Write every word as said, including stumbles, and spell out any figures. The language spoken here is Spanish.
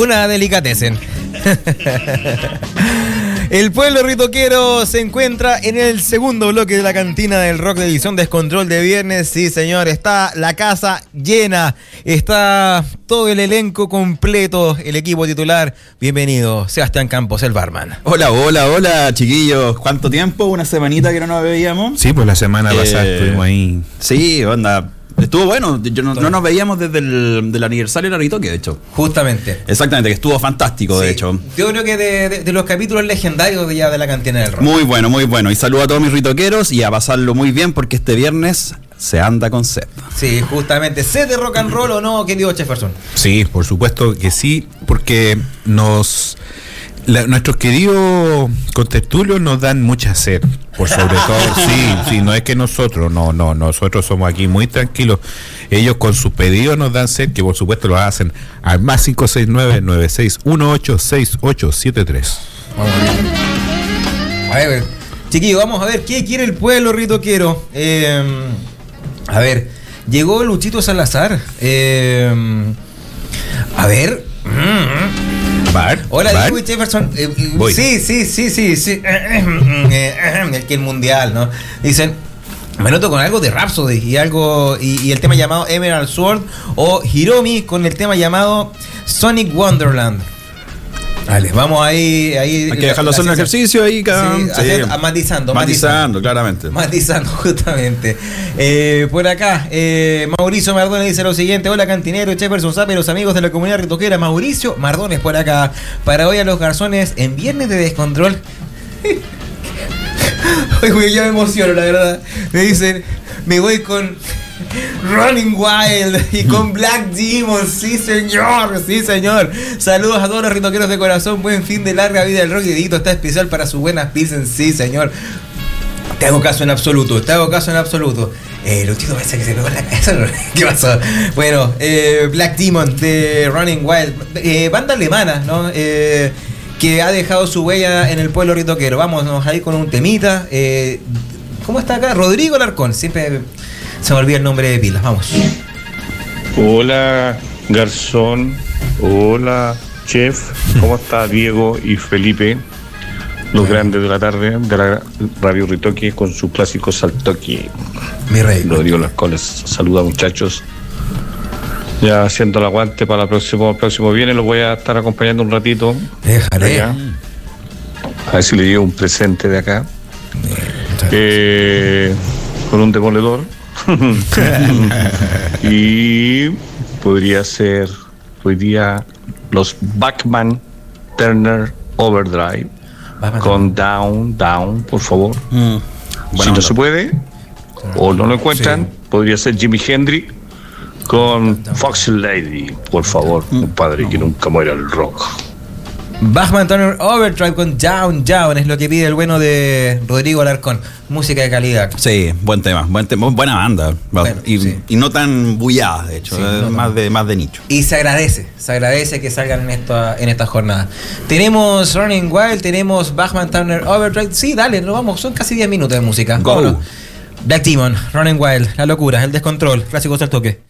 una delicatessen. El pueblo ritoquero se encuentra en el segundo bloque de la cantina del rock de edición Descontrol de viernes. Sí, señor, está la casa llena, está todo el elenco completo, el equipo titular. Bienvenido, Sebastián Campos, el barman. Hola, hola, hola, chiquillos. ¿Cuánto tiempo? ¿Una semanita que no nos veíamos? Sí, pues la semana pasada eh, estuvimos ahí. Sí, onda. Estuvo bueno, yo no, no nos veíamos desde el del aniversario de la Ritoque, de hecho. Justamente. Exactamente, que estuvo fantástico, sí, de hecho. Yo creo que de, de, de los capítulos legendarios de ya de la cantina del rock. Muy bueno, muy bueno. Y saludo a todos mis ritoqueros y a pasarlo muy bien porque este viernes se anda con sed. Sí, justamente. ¿Sed de rock and roll o no, querido Jefferson? Sí, por supuesto que sí, porque nos... La, nuestros queridos contertulios nos dan mucha sed, por sobre todo, sí, sí, no es que nosotros, no, no, nosotros somos aquí muy tranquilos, ellos con sus pedidos nos dan sed, que por supuesto lo hacen al más cinco seis nueve, nueve seis uno ocho, seis ocho siete tres. A ver, chiquillos, vamos a ver, ¿qué quiere el pueblo ritoquero? Eh, a ver, llegó Luchito Salazar, eh, a ver... Mm, Bar, Hola, Bar. Diego Jefferson. Eh, sí, sí, sí, sí, sí. El que el mundial, ¿no? Dicen, me noto con algo de Rhapsody y algo y, y el tema llamado Emerald Sword o Hiromi con el tema llamado Sonic Wonderland. Vale, vamos ahí, ahí. Hay que dejarlo hacer un ejercicio ahí, cada... sí, sí. Hacer, matizando, matizando, matizando, claramente. Matizando, justamente. Eh, por acá, eh, Mauricio Mardones dice lo siguiente: hola, cantinero, Jefferson Zap y los amigos de la comunidad ritoquera. Mauricio Mardones por acá. Para hoy a los garzones en Viernes de Descontrol. Oye, güey, ya me emociono, la verdad. Me dicen, me voy con Running Wild y con Black Demon. Sí, señor, sí, señor. Saludos a todos los ritoqueros de corazón. Buen fin de larga vida del rock. Y Edito está especial para sus buenas pilsen. Sí, señor. Te hago caso en absoluto, te hago caso en absoluto. Eh, Luchito parece que se pegó en la cabeza. ¿Qué pasó? Bueno, eh, Black Demon de Running Wild. Eh, banda alemana, ¿no? Eh, que ha dejado su huella en el pueblo ritoquero. Vámonos ahí con un temita. Eh, ¿Cómo está acá? Rodrigo Alarcón. Siempre se me olvida el nombre de pilas. Vamos. Hola, Garzón. Hola, Chef. ¿Cómo está Diego y Felipe? Los bueno. grandes de la tarde de la Radio Ritoque con su clásico Saltoque. Mi rey. Rodrigo Alarcón les saluda, muchachos. Ya haciendo el aguante para el próximo, el próximo viernes, los voy a estar acompañando un ratito. Déjale. A ver si le llevo un presente de acá. Eh, con un demoledor. Y podría ser hoy día los Bachman Turner Overdrive Bachman con Down, Down, por favor. Mm, si no onda. Se puede o no lo encuentran, sí. Podría ser Jimi Hendrix con Foxy Lady, por favor, compadre, que nunca muera el rock. Bachman Turner Overdrive con Down, Down es lo que pide el bueno de Rodrigo Alarcón. Música de calidad. Sí, buen tema, buen tema, buena banda. Bueno, y, sí. y no tan bullada, de hecho, sí, no más, de, más de nicho. Y se agradece, se agradece que salgan en esta, en esta jornada. Tenemos Running Wild, tenemos Bachman Turner Overdrive. Sí, dale, nos vamos, son casi diez minutos de música. Go. Black Demon, Running Wild, la locura, el descontrol, clásicos al toque.